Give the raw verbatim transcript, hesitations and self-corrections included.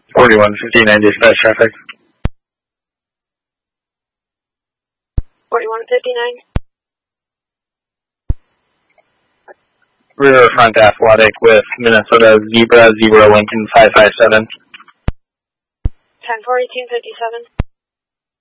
forty-one fifty-nine dispatch traffic. forty-one fifty-nine. Rear front athletic with Minnesota Zebra, Zebra Lincoln five five seven. ten forty-two fifty-seven.